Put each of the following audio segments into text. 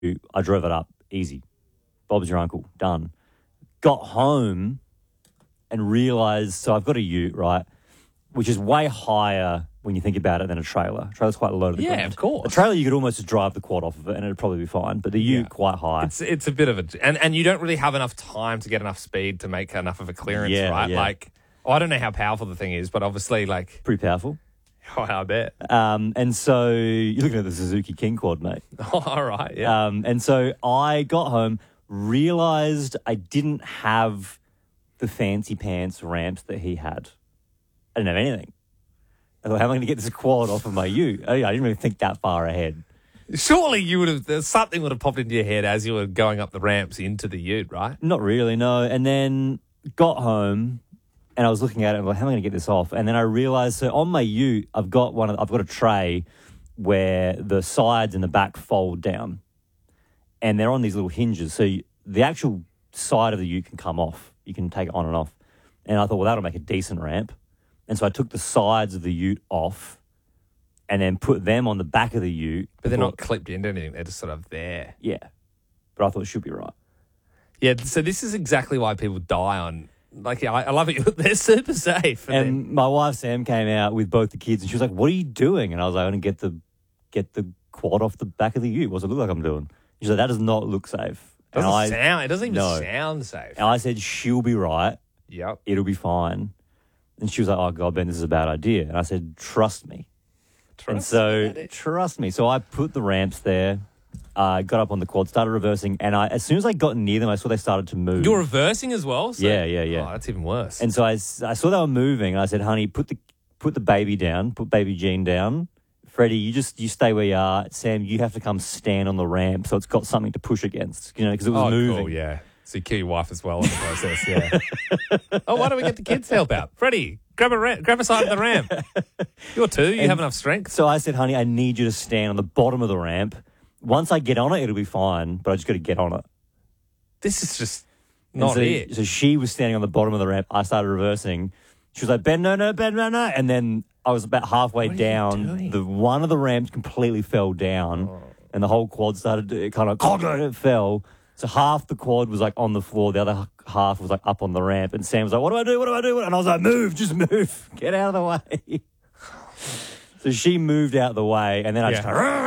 I drove it up. Easy. Bob's your uncle. Done. Got home and realised, so I've got a ute, right, which is way higher when you think about it than a trailer. A trailer's quite low to the ground. Yeah, of course. A trailer, you could almost just drive the quad off of it and it'd probably be fine, but the ute, quite high. It's a bit of a... And you don't really have enough time to get enough speed to make enough of a clearance, right? Yeah. Like, I don't know how powerful the thing is, but obviously, like... Pretty powerful. Oh, I bet. And so you're looking at the Suzuki King quad, mate. Oh, all right, yeah. And so I got home, realised I didn't have the fancy pants ramps that he had. I didn't have anything. I thought, how am I going to get this quad off of my ute? I didn't really think that far ahead. Surely you would have... Something would have popped into your head as you were going up the ramps into the ute, right? Not really, no. And then got home and I was looking at it and like, how am I going to get this off? And then I realised, so on my ute, I've got a tray where the sides and the back fold down. And they're on these little hinges. So the actual side of the ute can come off. You can take it on and off. And I thought, well, that'll make a decent ramp. And so I took the sides of the ute off and then put them on the back of the ute. But they're not clipped into anything. They're just sort of there. Yeah. But I thought it should be right. Yeah, so this is exactly why people die on... Like, I love it. They're super safe. And my wife, Sam, came out with both the kids and she was like, what are you doing? And I was like, I'm going to get the quad off the back of the ute. What's it look like I'm doing? She's like, that does not look safe. It doesn't even sound safe. And I said, she'll be right. Yep. It'll be fine. And she was like, oh, God, Ben, this is a bad idea. And I said, trust me. Trust me. So I put the ramps there, got up on the quad, started reversing, and as soon as I got near them, I saw they started to move. You're reversing as well? So... Yeah. Oh, that's even worse. And so I saw they were moving, and I said, honey, put the baby down, put baby Jean down. Freddie, you stay where you are. Sam, you have to come stand on the ramp so it's got something to push against, because it was moving. Cool, yeah. So you kill your wife as well in the process, yeah. Oh, why don't we get the kids to help out? Freddie, grab a side of the ramp. You're two. You have enough strength. So I said, honey, I need you to stand on the bottom of the ramp. Once I get on it, it'll be fine, but I just got to get on it. This is just not it. So she was standing on the bottom of the ramp. I started reversing. She was like, Ben, no. And then I was about halfway down. One of the ramps completely fell down, and the whole quad started to it fell. So half the quad was like on the floor, the other half was like up on the ramp, and Sam was like, what do I do? And I was like, just move. Get out of the way. So she moved out the way, and then I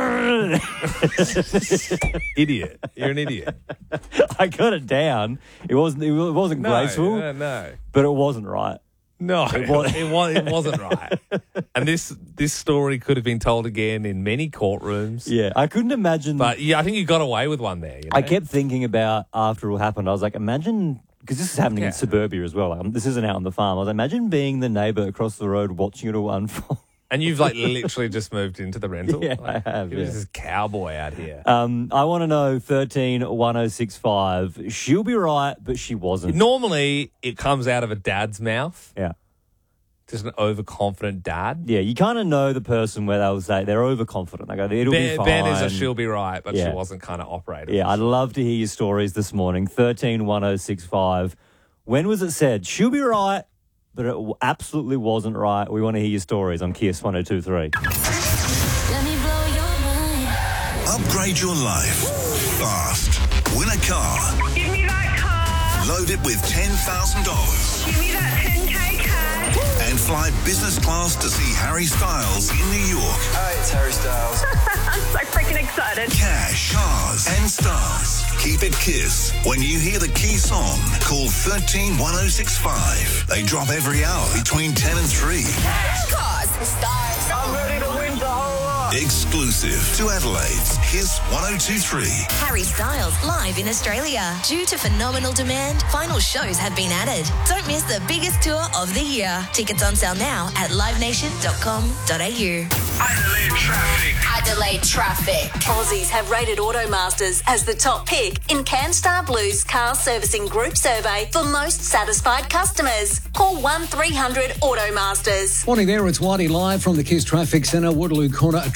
just Idiot. You're an idiot. I got it down. It wasn't graceful. No. But it wasn't right. No, it wasn't right. And this story could have been told again in many courtrooms. Yeah, I couldn't imagine. But yeah, I think you got away with one there. You know? I kept thinking about after it all happened. I was like, imagine, because this is happening in suburbia as well. Like, this isn't out on the farm. I was like, imagine being the neighbour across the road watching it all unfold. And you've literally just moved into the rental? Yeah, I have. There's this cowboy out here. I want to know 131065. She'll be right, but she wasn't. Normally, it comes out of a dad's mouth. Yeah. Just an overconfident dad. Yeah, you kind of know the person where they'll say they're overconfident. They go, it'll be fine. Ben is a she'll be right, but she wasn't kind of operating. Yeah, I'd love to hear your stories this morning. 131065. When was it said? She'll be right, but it absolutely wasn't right. We want to hear your stories on Kiss 102.3. Let me blow your mind. Upgrade your life fast. Win a car. Give me that car. Load it with $10,000. Give me that 10K cash. And fly business class to see Harry Styles in New York. Hi, it's Harry Styles. I'm so freaking excited. Cash, cars, and stars. Keep it Kiss. When you hear the key song, call 131065. They drop every hour between 10 and 3. Cars, stars. I'm ready to win the whole lot. Exclusive to Adelaide's Kiss 102.3. Harry Styles live in Australia. Due to phenomenal demand, final shows have been added. Don't miss the biggest tour of the year. Tickets on sale now at livenation.com.au. Adelaide traffic. Aussies have rated Automasters as the top pick in CanStar Blue's car servicing group survey for most satisfied customers. Call 1300 Automasters. Morning there, it's Whitey live from the Kiss Traffic Centre, Waterloo Corner. A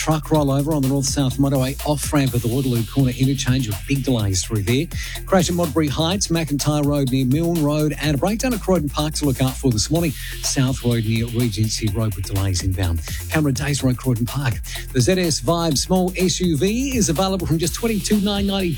truck rollover on the north-south motorway off-ramp at the Waterloo Corner interchange with big delays through there. Crash at Modbury Heights, McIntyre Road near Milne Road, and a breakdown at Croydon Park to look out for this morning. South Road near Regency Road with delays inbound. Camera Days Road, Croydon Park. The ZS Vibe small SUV is available from just $22,990.